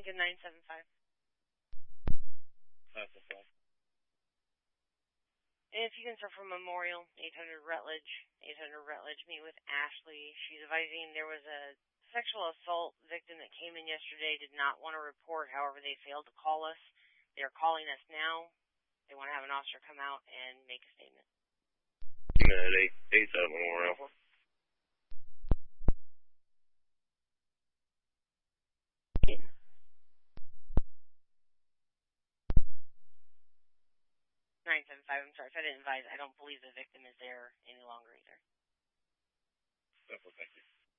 Lincoln 975. That's the phone. And if you can start from Memorial, 800 Rutledge, meet with Ashley. She's advising there was a sexual assault victim that came in yesterday, did not want to report, however, they failed to call us. They're calling us now. They want to have an officer come out and make a statement. Give me that 87 Memorial. I'm sorry if I didn't advise. I don't believe the victim is there any longer either. Thank you.